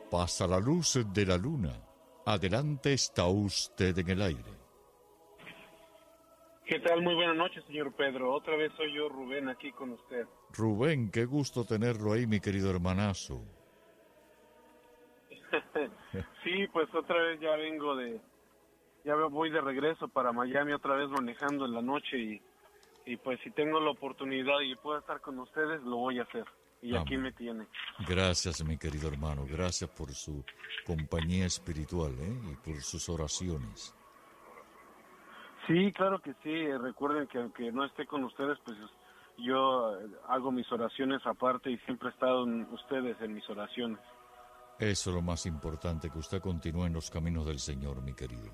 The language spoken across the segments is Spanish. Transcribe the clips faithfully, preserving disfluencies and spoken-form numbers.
Pasa la luz de la luna. Adelante, está usted en el aire. ¿Qué tal? Muy buenas noches, señor Pedro. Otra vez soy yo, Rubén, aquí con usted. Rubén, qué gusto tenerlo ahí, mi querido hermanazo. Sí, pues otra vez ya vengo de... Ya voy de regreso para Miami, otra vez manejando en la noche y, y pues si tengo la oportunidad y puedo estar con ustedes, lo voy a hacer. Y Amén. Aquí me tiene. Gracias, mi querido hermano. Gracias por su compañía espiritual, ¿eh? Y por sus oraciones. Sí, claro que sí. Recuerden que aunque no esté con ustedes, pues yo hago mis oraciones aparte y siempre he estado en ustedes en mis oraciones. Eso es lo más importante, que usted continúe en los caminos del Señor, mi querido.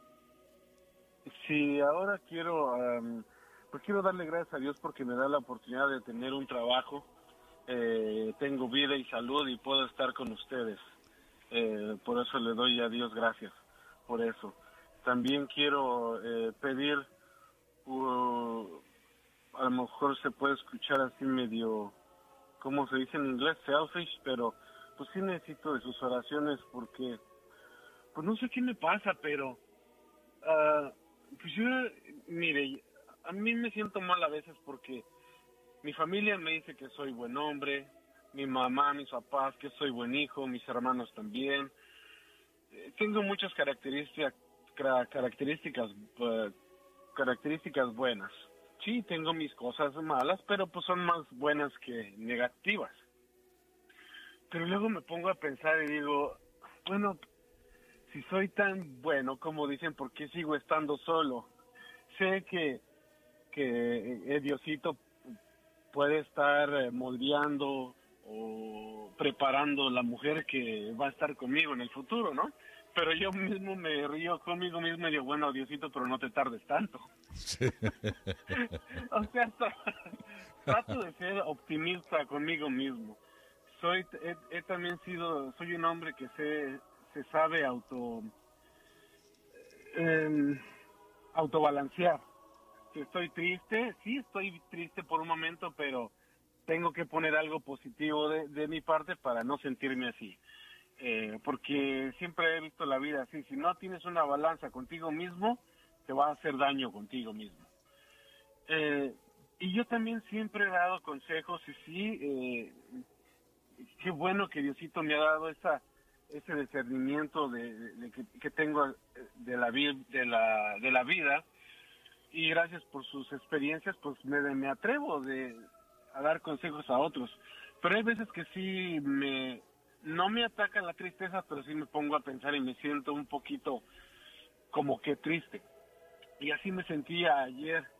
Sí, ahora quiero, um, pues quiero darle gracias a Dios porque me da la oportunidad de tener un trabajo. Eh, tengo vida y salud y puedo estar con ustedes. Eh, por eso le doy a Dios gracias, por eso. También quiero eh, pedir, uh, a lo mejor se puede escuchar así medio, ¿cómo se dice en inglés? Selfish, pero pues sí necesito de sus oraciones porque, pues no sé qué me pasa, pero, uh, pues yo, mire, a mí me siento mal a veces porque mi familia me dice que soy buen hombre, mi mamá, mis papás, que soy buen hijo, mis hermanos también. Eh, tengo muchas características, características, uh, características buenas. Sí, tengo mis cosas malas, pero pues son más buenas que negativas. Pero luego me pongo a pensar y digo, bueno, si soy tan bueno como dicen, ¿por qué sigo estando solo? Sé que, que eh, Diosito puede estar moldeando o preparando la mujer que va a estar conmigo en el futuro, ¿no? Pero yo mismo me río conmigo mismo y digo, bueno, Diosito, pero no te tardes tanto. Sí. O sea, trato de ser optimista conmigo mismo. Soy, he, he también sido, soy un hombre que se, se sabe auto, eh, autobalancear. Si estoy triste, sí estoy triste por un momento, pero tengo que poner algo positivo de, de mi parte para no sentirme así. Eh, porque siempre he visto la vida así, si no tienes una balanza contigo mismo, te va a hacer daño contigo mismo. Eh, y yo también siempre he dado consejos y sí, eh, qué bueno que Diosito me ha dado esa, ese discernimiento de, de, de que, que tengo de la, de, la, de la vida. Y gracias por sus experiencias, pues me, me atrevo de, a dar consejos a otros. Pero hay veces que sí me, no me ataca la tristeza, pero sí me pongo a pensar y me siento un poquito como que triste. Y así me sentía ayer,